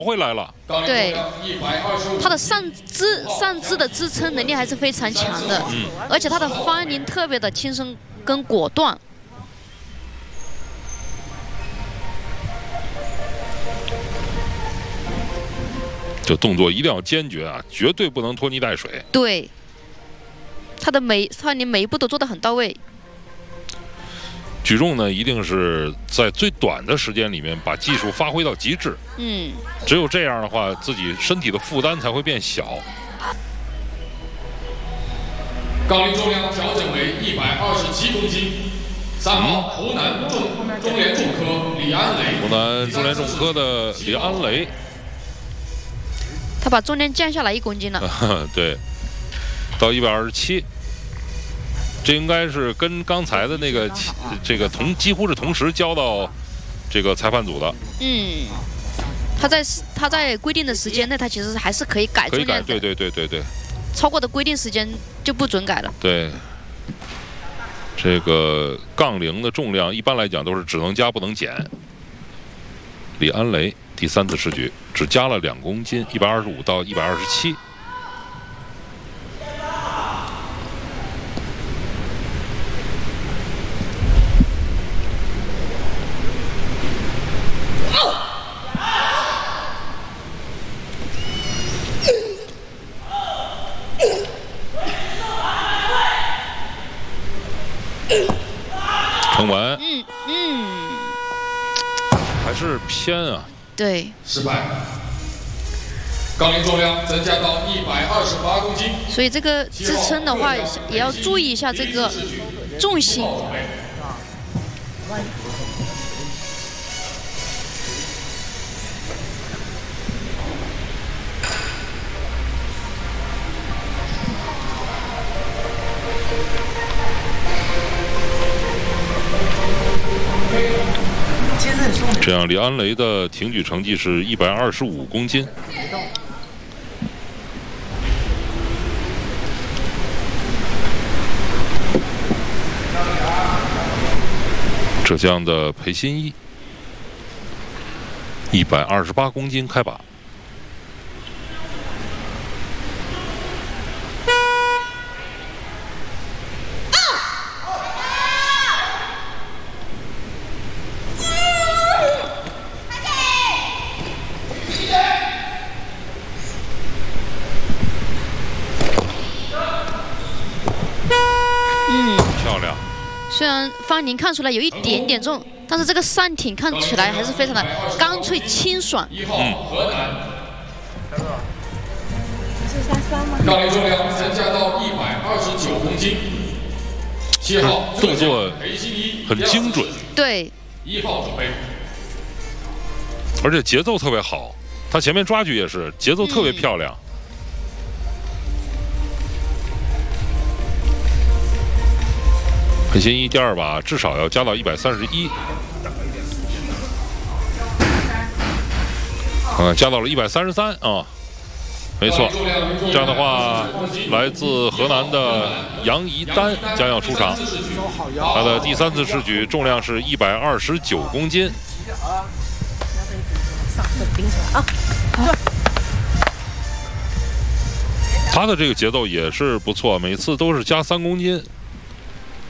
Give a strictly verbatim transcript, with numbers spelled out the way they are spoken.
回来了。 对，他的上肢上肢的支撑能力还是非常强的，嗯，而且他的翻龄特别的轻松跟果断。 这动作一定要坚决啊，绝对不能拖泥带水。 对，他的每翻龄每一步都做得很到位。 举重呢，一定是在最短的时间里面把技术发挥到极致。嗯，只有这样的话，自己身体的负担才会变小。 杠铃重量调整为一百二十七公斤。三号湖南重中联重科李安雷。 湖南中联重科的李安雷， 他把重量降下来一公斤了。 对，到一百二十七。 这应该是跟刚才的那个这个同几乎是同时交到这个裁判组的。嗯， 他在他在规定的时间内，他其实还是可以改重量的。 可以改，对对对对对。 超过的规定时间就不准改了。 对。这个杠铃的重量一般来讲都是只能加不能减。李安雷第三次试举只加了两公斤，一百二十五到一百二十七。 撑完，嗯嗯，还是偏啊。 对， 失败。杠铃重量增加到一百二十八公斤。 所以这个支撑的话，也要注意一下这个重心。 这样，李安雷的挺举成绩是一百二十五公斤。浙江的裴新一，一百二十八公斤开把。 虽然翻龄看出来有一点点重，但是这个上挺看起来还是非常的干脆清爽。嗯。 杠铃重量增加到一百二十九公斤。七号动作很精准。 对。 一号准备。 而且节奏特别好，他前面抓举也是节奏特别漂亮。嗯 裴新一第二把至少要加到一百三十一，啊，加到了一百三十三啊，没错。这样的话，来自河南的杨怡丹将要出场，他的第三次试举重量是一百二十九公斤。他的这个节奏也是不错，每次都是加三公斤。